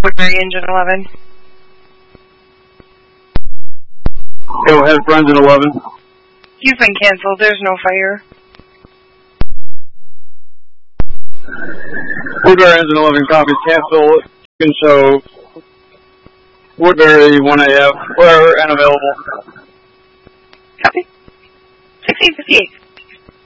Woodbury engine 11. Go ahead for engine 11. You've been canceled. There's no fire. Woodbury engine 11 copy. Cancel. You can show Woodbury 1AF, clear and available. Copy. 1658.